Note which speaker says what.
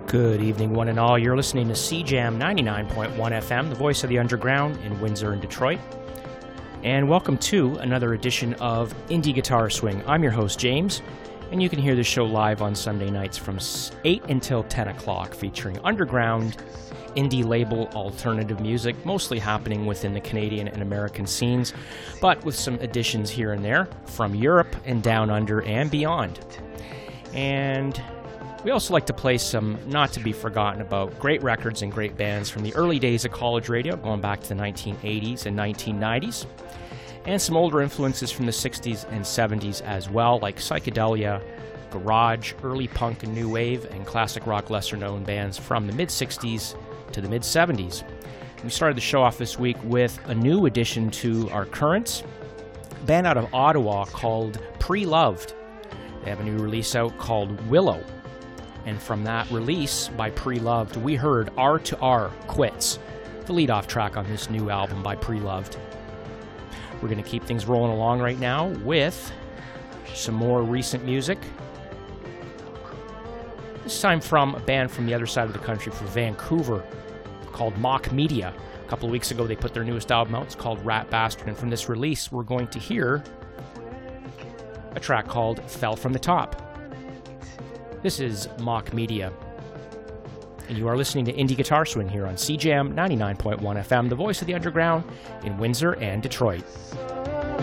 Speaker 1: Good evening, one and all. You're listening to CJAM 99.1 FM, the voice of the underground in Windsor and Detroit. And welcome to another edition of Indie Guitar Swing. I'm your host, James, and you can hear the show live on Sunday nights from 8 until 10 o'clock, featuring underground, indie label alternative music, mostly happening within the Canadian and American scenes, but with some additions here and there from Europe and down under and beyond. And we also like to play some not to be forgotten about great records and great bands from the early days of college radio, going back to the 1980s and 1990s, and some older influences from the 60s and 70s as well, like psychedelia, garage, early punk and new wave, and classic rock lesser-known bands from the mid-60s to the mid-70s. We started the show off this week with a new addition to our currents, a band out of Ottawa called Pre-Loved. They have a new release out called Willow. And from that release by Pre-Loved, we heard R to R Quits, the lead-off track on this new album by Pre-Loved. We're going to keep things rolling along right now with some more recent music. This time from a band from the other side of the country, from Vancouver, called Mock Media. A couple of weeks ago, they put their newest album out. It's called Rat Bastard. And from this release, we're going to hear a track called Fell From the Top. This is Mock Media, and you are listening to Indie Guitar Swing here on CJAM 99.1 FM, the voice of the underground in Windsor and Detroit.